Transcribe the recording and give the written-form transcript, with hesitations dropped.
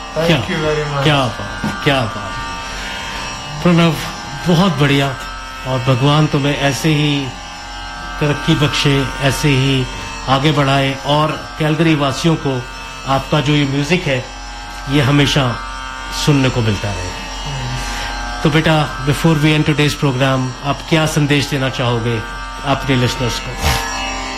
Thank you very much. क्या बात प्रणव, बहुत बढ़िया। और भगवान तुम्हें ऐसे ही तरक्की बख्शे, ऐसे ही आगे बढ़ाए, और कैलगरी वासियों को आपका जो ये म्यूजिक है ये हमेशा सुनने को मिलता रहे। तो बेटा, before we and today's programme, आप क्या संदेश देना चाहोगे अपने लिसनर्स को?